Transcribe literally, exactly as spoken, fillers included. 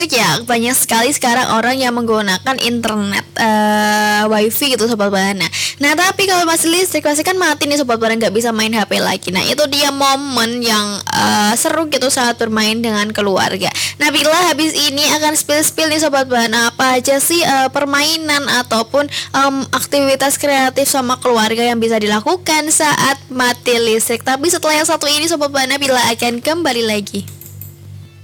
Ya, banyak sekali sekarang orang yang menggunakan internet uh, wifi gitu sobat Bana. Nah tapi kalau masih listrik pasti kan mati nih sobat Bana, nggak bisa main H P lagi. Nah itu dia momen yang uh, seru gitu saat bermain dengan keluarga. Nah bila habis ini akan spill-spill nih sobat Bana, apa aja sih uh, permainan ataupun um, aktivitas kreatif sama keluarga yang bisa dilakukan saat mati listrik. Tapi setelah yang satu ini sobat Bana, bila akan kembali lagi.